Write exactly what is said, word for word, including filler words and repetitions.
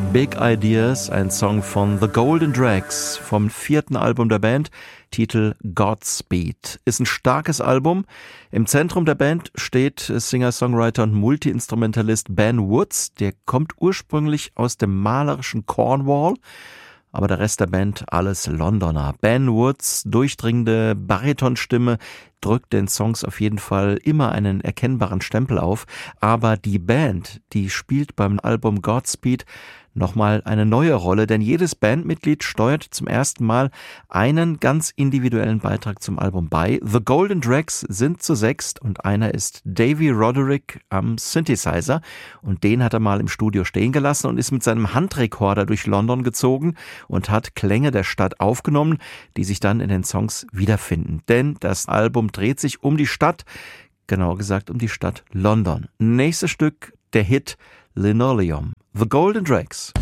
Big Ideas, ein Song von The Golden Drags vom vierten Album der Band, Titel Godspeed. Ist ein starkes Album. Im Zentrum der Band steht Singer-Songwriter und Multi-Instrumentalist Ben Woods. Der kommt ursprünglich aus dem malerischen Cornwall, aber der Rest der Band alles Londoner. Ben Woods' durchdringende Baritonstimme drückt den Songs auf jeden Fall immer einen erkennbaren Stempel auf, aber die Band, die spielt beim Album Godspeed nochmal eine neue Rolle, denn jedes Bandmitglied steuert zum ersten Mal einen ganz individuellen Beitrag zum Album bei. The Golden Drags sind zu sechst und einer ist Davy Roderick am Synthesizer und den hat er mal im Studio stehen gelassen und ist mit seinem Handrekorder durch London gezogen und hat Klänge der Stadt aufgenommen, die sich dann in den Songs wiederfinden. Denn das Album dreht sich um die Stadt, genauer gesagt um die Stadt London. Nächstes Stück, der Hit Linoleum. The Golden Drags.